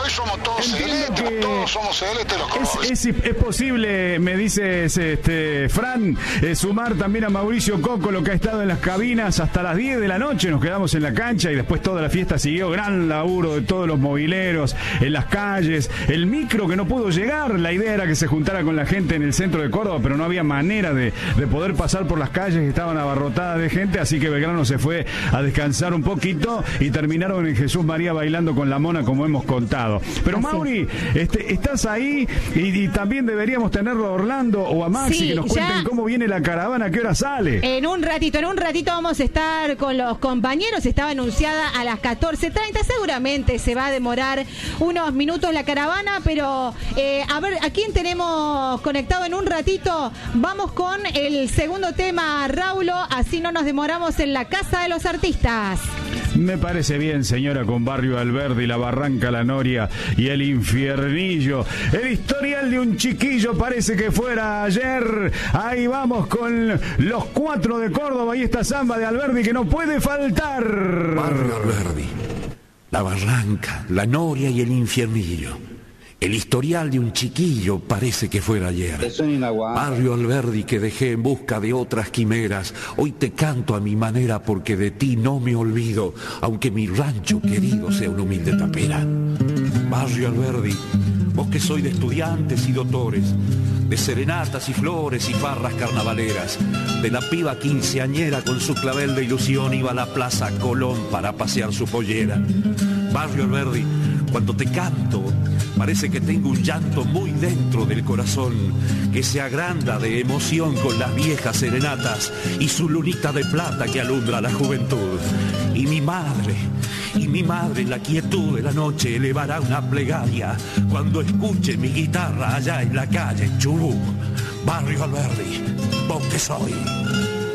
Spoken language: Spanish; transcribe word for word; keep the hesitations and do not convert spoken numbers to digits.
Hoy somos todos celestes, que todos somos celestes los colores. Es, es, es posible, me dices, este, Fran, eh, sumar también a Mauricio Coco, lo que ha estado en las cabinas hasta las diez de la noche. Nos quedamos en la cancha y después toda la fiesta siguió. Gran laburo de todos los mobileros en las calles. El micro que no pudo llegar, la idea era que se juntara con la gente en el centro de Córdoba, pero no había manera de, de poder pasar por las calles, estaban abarrotadas de gente, así que Belgrano se fue a descansar un poquito y terminaron en Jesús María bailando con la mona, como hemos contado. Pero así Mauri, este, estás ahí y, y también deberíamos tenerlo a Orlando o a Maxi, sí, que nos cuenten cómo viene la caravana, a qué hora sale. En un ratito, en un ratito vamos a estar con los compañeros. Estaba anunciada a las catorce treinta, seguramente se va a demorar unos minutos la caravana, pero eh, a ver, ¿a quién tenemos conectado en un ratito? Vamos con el segundo tema, Raulo, así no nos demoramos en la Casa de los Artistas. Me parece bien, señora, con Barrio Alberdi, La Barranca, La Noria y El Infiernillo. El historial de un chiquillo parece que fuera ayer. Ahí vamos con los cuatro de Córdoba y esta samba de Alberdi que no puede faltar. Barrio Alberdi, La Barranca, La Noria y El Infiernillo. El historial de un chiquillo parece que fuera ayer. Barrio Alberdi que dejé en busca de otras quimeras. Hoy te canto a mi manera porque de ti no me olvido, aunque mi rancho querido sea una humilde tapera. Barrio Alberdi, vos que sois de estudiantes y doctores, de serenatas y flores y farras carnavaleras, de la piba quinceañera con su clavel de ilusión iba a la Plaza Colón para pasear su pollera. Barrio Alberdi, cuando te canto, parece que tengo un llanto muy dentro del corazón, que se agranda de emoción con las viejas serenatas y su lunita de plata que alumbra la juventud. Y mi madre, y mi madre en la quietud de la noche elevará una plegaria cuando escuche mi guitarra allá en la calle Chubut. Barrio Alberdi, vos que soy.